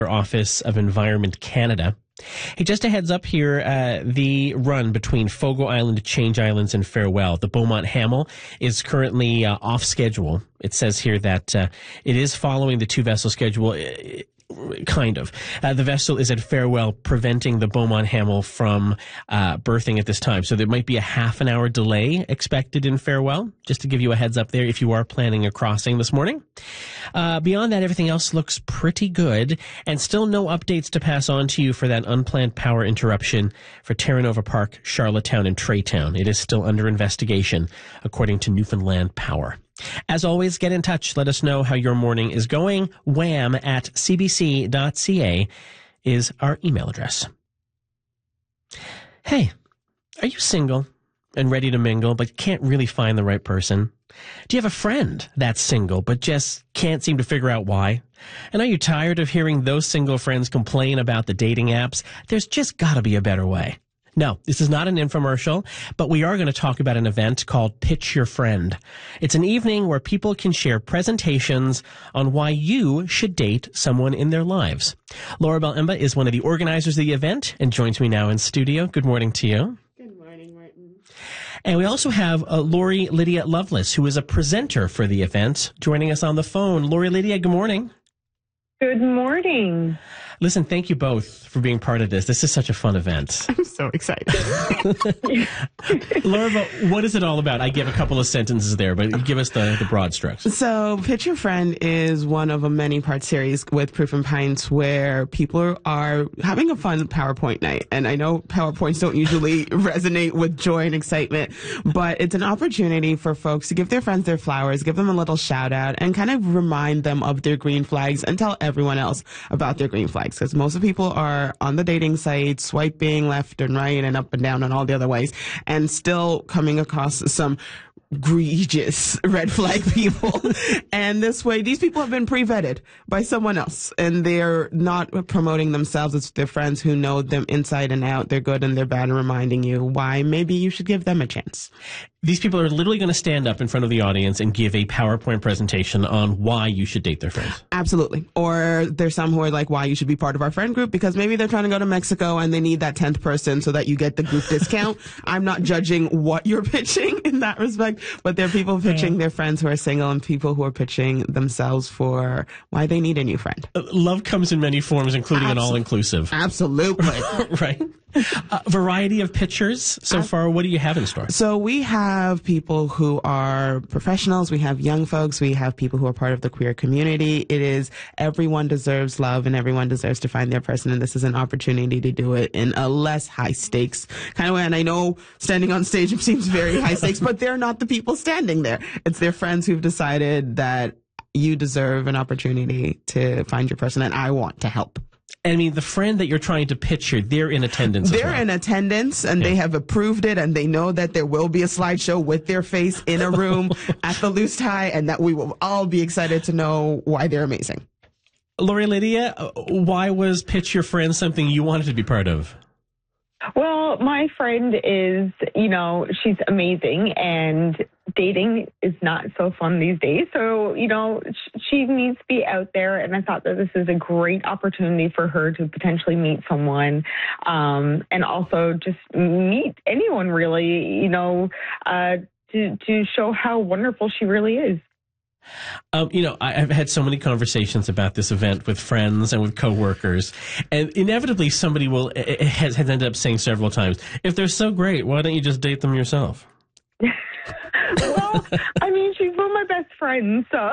Office of Environment Canada. Hey, just a heads up here, the run between Fogo Island, Change Islands, and Farewell, the Beaumont Hamel, is currently off schedule. It says here that it is following the two-vessel schedule. Kind of. The vessel is at Farewell, preventing the Beaumont Hamel from berthing at this time. So there might be a half an hour delay expected in Farewell, just to give you a heads up there if you are planning a crossing this morning. Beyond that, everything else looks pretty good, and still no updates to pass on to you for that unplanned power interruption for Terra Nova Park, Charlottetown, and Traytown. It is still under investigation, according to Newfoundland Power. As always, get in touch. Let us know how your morning is going. wham@cbc.ca is our email address. Hey, are you single and ready to mingle but can't really find the right person? Do you have a friend that's single but just can't seem to figure out why? And are you tired of hearing those single friends complain about the dating apps? There's just got to be a better way. No, this is not an infomercial, but we are going to talk about an event called Pitch Your Friend. It's an evening where people can share presentations on why you should date someone in their lives. Laura Bell Emba is one of the organizers of the event and joins me now in studio. Good morning to you. Good morning, Martin. And we also have Lori Lydia Lovelace, who is a presenter for the event, joining us on the phone. Lori Lydia, good morning. Good morning. Listen, thank you both for being part of this. This is such a fun event. I'm so excited. Laura, what is it all about? I gave a couple of sentences there, but give us the broad strokes. So, Pitch Your Friend is one of a many-part series with Proof and Pints where people are having a fun PowerPoint night. And I know PowerPoints don't usually resonate with joy and excitement, but it's an opportunity for folks to give their friends their flowers, give them a little shout-out, and kind of remind them of their green flags and tell everyone else about their green flags. Because most of the people are on the dating site, swiping left and right and up and down and all the other ways, and still coming across some egregious red flag people. And this way, these people have been pre-vetted by someone else, and they're not promoting themselves. It's their friends who know them inside and out. They're good and they're bad, and reminding you why maybe you should give them a chance. These people are literally going to stand up in front of the audience and give a PowerPoint presentation on why you should date their friends. Absolutely. Or there's some who are like, why you should be part of our friend group, because maybe they're trying to go to Mexico and they need that 10th person so that you get the group discount. I'm not judging what you're pitching in that respect, but there are people pitching their friends who are single and people who are pitching themselves for why they need a new friend. Love comes in many forms, including an all-inclusive. Absolutely. Right? Variety of pitchers so far. What do you have in store? So we have people who are professionals. We have young folks. We have people who are part of the queer community. It is everyone deserves love and everyone deserves to find their person. And this is an opportunity to do it in a less high stakes kind of way. And I know standing on stage seems very high stakes, but they're not the people standing there. It's their friends who've decided that you deserve an opportunity to find your person, and I want to help. I mean, the friend that you're trying to pitch here, they're in attendance. They're in attendance, and they have approved it, and they know that there will be a slideshow with their face in a room at the Loose Tie, and that we will all be excited to know why they're amazing. Lori Lydia, why was Pitch Your Friend something you wanted to be part of? Well, my friend is, she's amazing, and dating is not so fun these days. So, she needs to be out there, and I thought that this is a great opportunity for her to potentially meet someone, and also just meet anyone really, to show how wonderful she really is. I've had so many conversations about this event with friends and with coworkers, and inevitably somebody has ended up saying several times, if they're so great, why don't you just date them yourself? Well, she's one of my best friends, so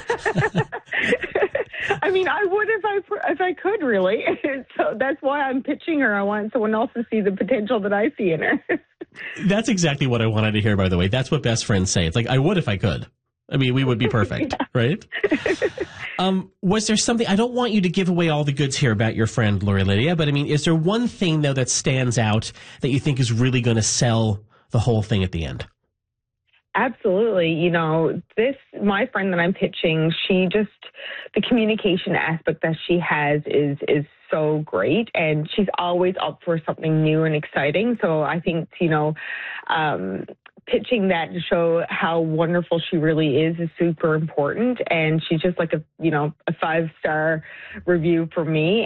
I would if I could, really. So that's why I'm pitching her. I want someone else to see the potential that I see in her. That's exactly what I wanted to hear, by the way. That's what best friends say. It's like, I would if I could. We would be perfect, right? Was there something, I don't want you to give away all the goods here about your friend, Lori Lydia, but is there one thing, though, that stands out that you think is really going to sell the whole thing at the end? Absolutely. My friend that I'm pitching, the communication aspect that she has is so great, and she's always up for something new and exciting. So I think, pitching that to show how wonderful she really is super important. And she's just like a 5-star review for me.